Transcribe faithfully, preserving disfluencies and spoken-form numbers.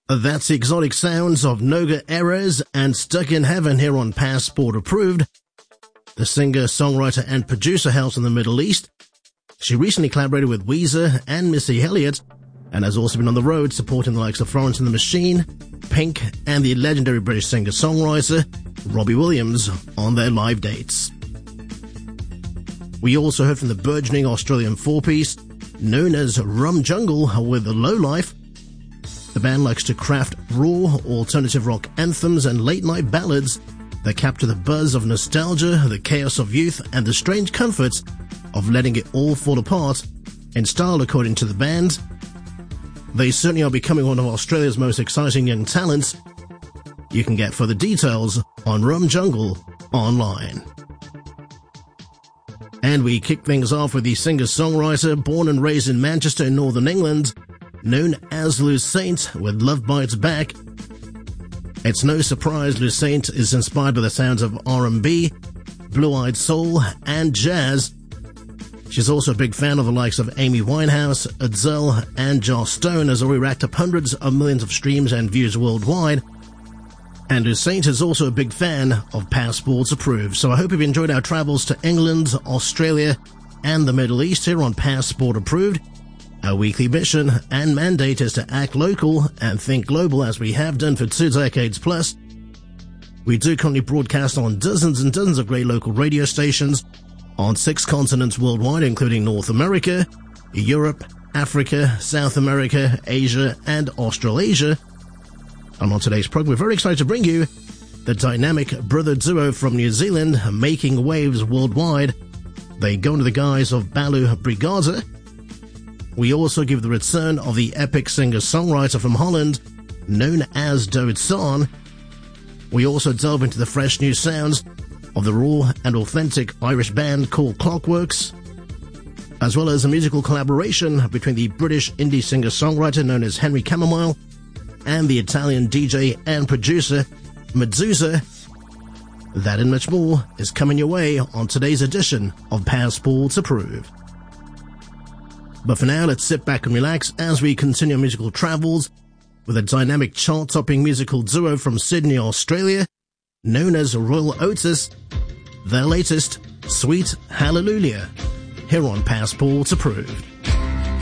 That's the exotic sounds of Noga Erez and Stuck in Heaven here on Passport Approved. The singer, songwriter and producer hails from the Middle East. She recently collaborated with Weezer and Missy Elliott and has also been on the road supporting the likes of Florence and the Machine, Pink and the legendary British singer-songwriter Robbie Williams on their live dates. We also heard from the burgeoning Australian four-piece known as Rum Jungle with The Lowlife. The band likes to craft raw, alternative rock anthems and late-night ballads that capture the buzz of nostalgia, the chaos of youth, and the strange comforts of letting it all fall apart in style, according to the band. They certainly are becoming one of Australia's most exciting young talents. You can get further details on Rum Jungle online. And we kick things off with the singer-songwriter born and raised in Manchester in Northern England, known as Lucsaint with Love Bites Back. It's no surprise Lucsaint is inspired by the sounds of R and B, blue-eyed soul, and jazz. She's also a big fan of the likes of Amy Winehouse, Adele, and Joss Stone, has already racked up hundreds of millions of streams and views worldwide. And Lucsaint is also a big fan of Passports Approved. So I hope you've enjoyed our travels to England, Australia, and the Middle East here on Passport Approved. Our weekly mission and mandate is to act local and think global, as we have done for two decades plus. We do currently broadcast on dozens and dozens of great local radio stations on six continents worldwide, including North America, Europe, Africa, South America, Asia, and Australasia. And on today's program, we're very excited to bring you the dynamic brother duo from New Zealand making waves worldwide. They go under the guise of Balu Brigada. We also give the return of the epic singer-songwriter from Holland, known as Doodsan. We also delve into the fresh new sounds of the raw and authentic Irish band called Clockworks, as well as a musical collaboration between the British indie singer-songwriter known as Henry Chamomile and the Italian D J and producer Medusa. That and much more is coming your way on today's edition of Passports Approved. But for now, let's sit back and relax as we continue our musical travels with a dynamic chart-topping musical duo from Sydney, Australia, known as Royal Otis, their latest, Sweet Hallelujah, here on Passports Approved.